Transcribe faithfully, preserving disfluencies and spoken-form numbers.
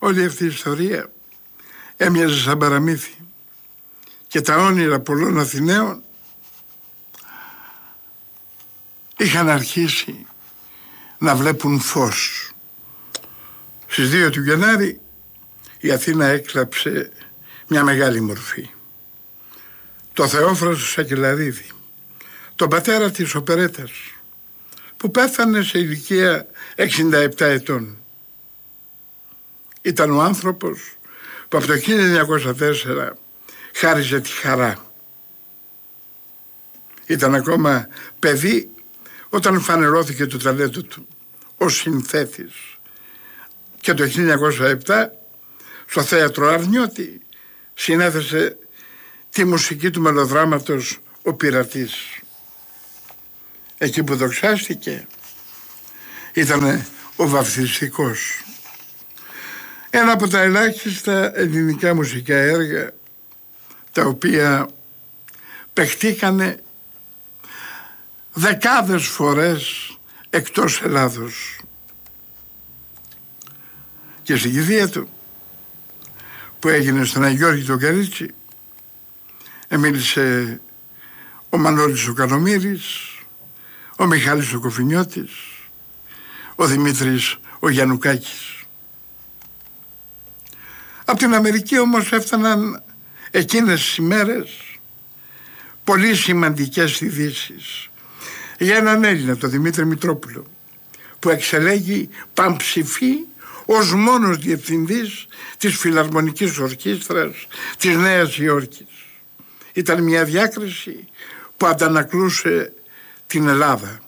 Όλη αυτή η ιστορία έμοιαζε σαν παραμύθι και τα όνειρα πολλών Αθηναίων είχαν αρχίσει να βλέπουν φως. Στις δύο του Γενάρη η Αθήνα έκλαψε μια μεγάλη μορφή. Το Θεόφραστο Σακελαρίδη, τον πατέρα της οπερέτας, που πέθανε σε ηλικία εξήντα επτά ετών. Ήταν ο άνθρωπος που από το χίλια εννιακόσια τέσσερα χάριζε τη χαρά. Ήταν ακόμα παιδί όταν φανερώθηκε το ταλέντο του ως συνθέτης και το χίλια εννιακόσια επτά στο θέατρο Αρνιώτη συνέθεσε τη μουσική του μελοδράματος «Ο Πειρατής». Εκεί που δοξάστηκε ήταν ο βαφτιστικός. Ένα από τα ελάχιστα ελληνικά μουσικά έργα τα οποία παιχτήκανε δεκάδες φορές εκτός Ελλάδος. Και στην κηδεία του που έγινε στον Αγιώργη τον Καρίτσι μίλησε ο Μανώλης ο Κανομήρης, ο Μιχάλης ο Κοφινιώτης, ο Δημήτρης ο Γιαννουκάκης. Από την Αμερική όμως έφταναν εκείνες τις ημέρες πολύ σημαντικές ειδήσεις για έναν Έλληνα, τον Δημήτρη Μητρόπουλο, που εξελέγει πανψηφί ως μόνος διευθυντής της Φιλαρμονικής Ορχήστρας της Νέας Υόρκης. Ήταν μια διάκριση που αντανακλούσε την Ελλάδα.